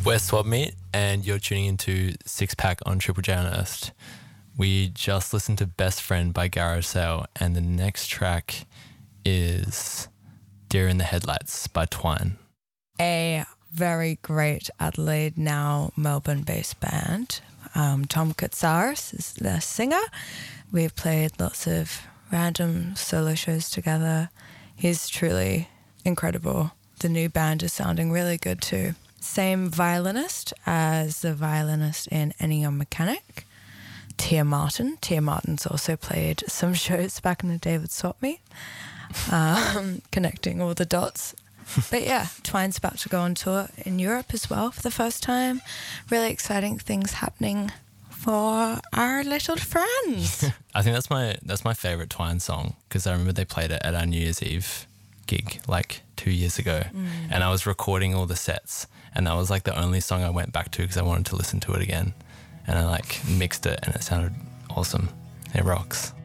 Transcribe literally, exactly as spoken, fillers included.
We're Swap Meet, and you're tuning into Six Pack on Triple J Unearthed. We just listened to Best Friend by Garage Sale, and the next track is Deer in the Headlights by Twine. A very great Adelaide, now Melbourne-based band. Um, Tom Katsaris is the singer. We've played lots of random solo shows together. He's truly incredible. The new band is sounding really good too. Same violinist as the violinist in Ennio Mechanic, Tia Martin. Tia Martin's also played some shows back in the day with Swap Meet, um, connecting all the dots. But yeah, Twine's about to go on tour in Europe as well for the first time. Really exciting things happening for our little friends. I think that's my that's my favourite Twine song, because I remember they played it at our New Year's Eve gig like two years ago, mm. and I was recording all the sets, and that was like the only song I went back to because I wanted to listen to it again, and I like mixed it and it sounded awesome. It rocks.